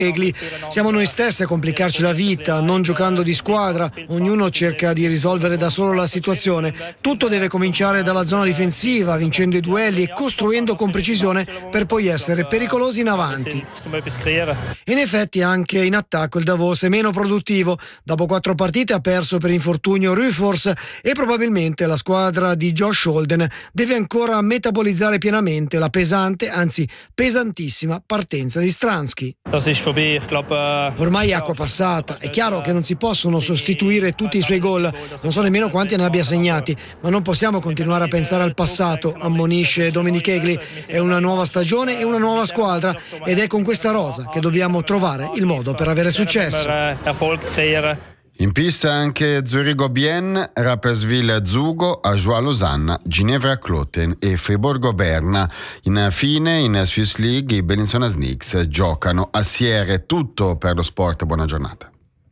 Egli. Siamo noi stessi a complicarci la vita, non giocando di squadra, ognuno cerca di risolvere da solo la situazione. Tutto deve cominciare dalla zona difensiva, vincendo i duelli e costruendo con precisione per poi essere pericolosi in avanti. In effetti anche in attacco il Davos è meno produttivo. Dopo 4 partite ha perso per infortunio Rüfors e probabilmente la squadra di Josh Holden deve ancora metabolizzare pienamente la pesante, anzi pesantissima partenza di Stransky. Ormai è acqua passata, è chiaro che non si possono sostituire tutti i suoi gol, non so nemmeno quanti ne abbia segnati, ma non possiamo continuare a pensare al passato, ammonisce Dominic Egli. È una nuova stagione e una nuova squadra ed è con questa rosa che dobbiamo trovare il modo per avere successo. In pista anche Zurigo Bien, Rapperswil Zugo, Ajoie Lausanne, Ginevra Kloten e Friburgo Berna. Infine in Swiss League i Bellinzona Snicks giocano a Siere. Tutto per lo sport, buona giornata.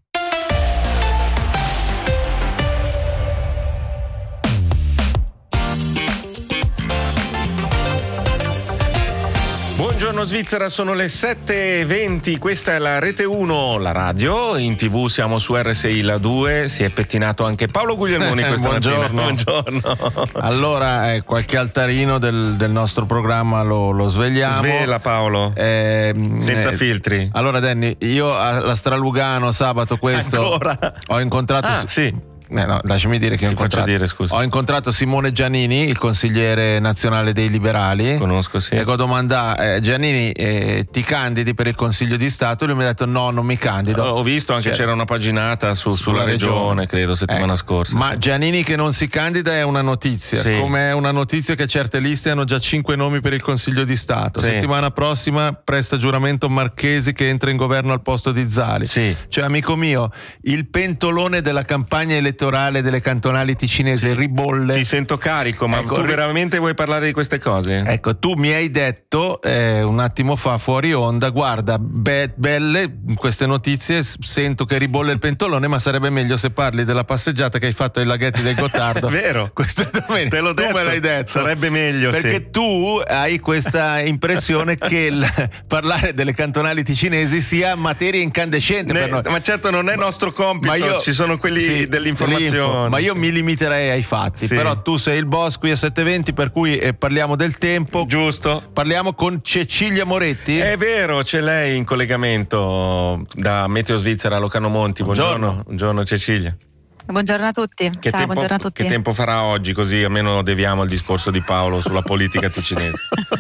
Buongiorno Svizzera, sono le 7:20, questa è la Rete 1, la radio, in TV siamo su RSI La 2, si è pettinato anche Paolo Guglielmoni questa mattina. Buongiorno. Allora, qualche altarino del nostro programma lo svegliamo. Svela Paolo, senza filtri. Allora Danny, io alla Stralugano sabato questo Ancora? Ho incontrato... Sì. No, lasciami dire che ho incontrato Simone Giannini, il consigliere nazionale dei liberali. Conosco, sì. E ho domandato, Giannini, ti candidi per il Consiglio di Stato? Lui mi ha detto no, non mi candido. Ho visto anche c'era una paginata sulla regione, credo, settimana scorsa. Ma Giannini che non si candida è una notizia, come è una notizia che certe liste hanno già 5 nomi per il Consiglio di Stato. Settimana prossima presta giuramento Marchesi che entra in governo al posto di Zali. Cioè, amico mio, il pentolone della campagna elettorale delle cantonali ticinesi ribolle. Ti sento carico, ma tu veramente vuoi parlare di queste cose? Ecco, tu mi hai detto un attimo fa fuori onda, guarda, belle queste notizie, sento che ribolle il pentolone, ma sarebbe meglio se parli della passeggiata che hai fatto ai laghetti del Gottardo. Vero, te l'ho detto, me l'hai detto. Sarebbe meglio, perché tu hai questa impressione che parlare delle cantonali ticinesi sia materia incandescente per noi. Ma certo non è nostro compito, ci sono quelli dell'informazione. Ma io mi limiterei ai fatti, però tu sei il boss qui a 7:20, per cui parliamo del tempo. Giusto. Parliamo con Cecilia Moretti. È vero, c'è lei in collegamento da Meteo Svizzera, Locano Monti. Buongiorno Cecilia. Buongiorno a tutti. Buongiorno a tutti. Che tempo farà oggi, così almeno deviamo il discorso di Paolo sulla politica ticinese?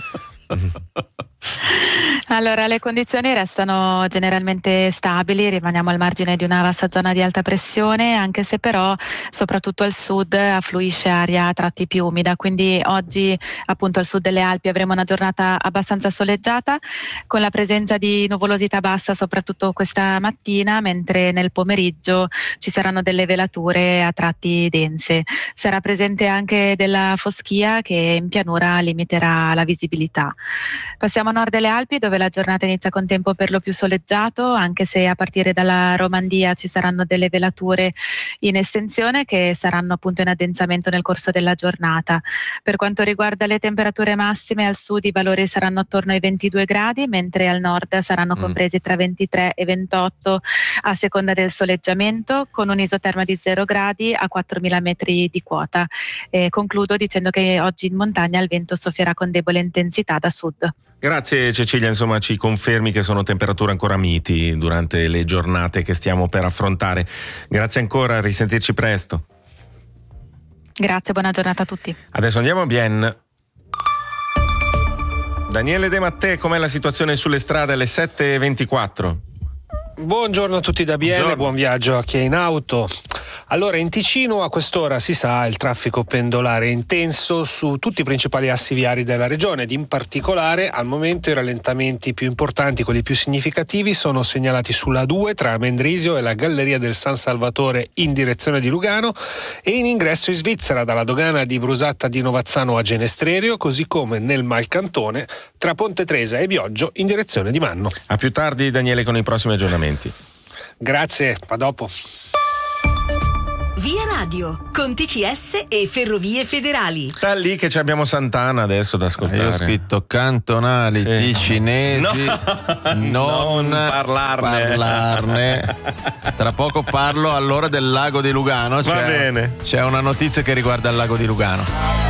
Allora, le condizioni restano generalmente stabili, rimaniamo al margine di una vasta zona di alta pressione, anche se però soprattutto al sud affluisce aria a tratti più umida, quindi oggi appunto al sud delle Alpi avremo una giornata abbastanza soleggiata con la presenza di nuvolosità bassa soprattutto questa mattina, mentre nel pomeriggio ci saranno delle velature a tratti dense. Sarà presente anche della foschia che in pianura limiterà la visibilità. Passiamo a nord delle Alpi, dove la giornata inizia con tempo per lo più soleggiato, anche se a partire dalla Romandia ci saranno delle velature in estensione che saranno appunto in addensamento nel corso della giornata. Per quanto riguarda le temperature massime, al sud i valori saranno attorno ai 22 gradi, mentre al nord saranno compresi tra 23 e 28 a seconda del soleggiamento, con un'isoterma di 0 gradi a 4.000 metri di quota. Concludo dicendo che oggi in montagna il vento soffierà con debole intensità da sud. Grazie Cecilia, insomma ci confermi che sono temperature ancora miti durante le giornate che stiamo per affrontare. Grazie ancora, a risentirci presto. Grazie, buona giornata a tutti. Adesso andiamo a Bienne. Daniele De Mattè, com'è la situazione sulle strade alle 7:24? Buongiorno a tutti da Bienne, buon viaggio a chi è in auto. Allora, in Ticino a quest'ora si sa il traffico pendolare è intenso su tutti i principali assi viari della regione ed in particolare al momento i rallentamenti più importanti, quelli più significativi, sono segnalati sulla 2 tra Mendrisio e la Galleria del San Salvatore in direzione di Lugano e in ingresso in Svizzera dalla dogana di Brusatta di Novazzano a Genestrerio, così come nel Malcantone tra Ponte Tresa e Bioggio in direzione di Manno. A più tardi Daniele con i prossimi aggiornamenti. Grazie, a dopo. Via Radio, con TCS e Ferrovie Federali. Sta lì che abbiamo Sant'Anna adesso da ascoltare. Io ho scritto cantonali ticinesi, non parlarne. Tra poco parlo allora del lago di Lugano. Va bene. C'è una notizia che riguarda il lago di Lugano.